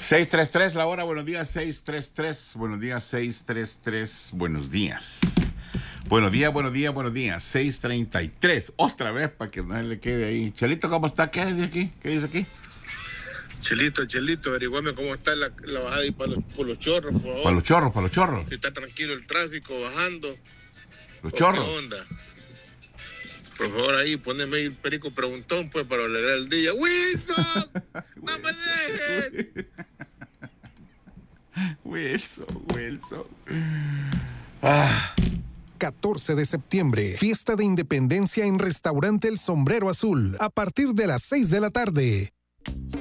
6:33 la hora, buenos días, 6:33, buenos días, 6:33, buenos días. Buenos días, 6:33, otra vez para que no le quede ahí. Chelito, ¿cómo está? ¿Qué dice aquí? ¿Qué dice aquí? Chelito, averiguame cómo está la bajada ahí por los chorros, por favor. Para los chorros. Si está tranquilo el tráfico bajando. Los chorros. ¿Qué onda? Por favor, ahí, poneme ahí el perico preguntón, pues, para alegrar el día. ¡Wilson! ¡No me dejes! Wilson. 14 de septiembre, fiesta de independencia en Restaurante El Sombrero Azul, a partir de las 6 de la tarde.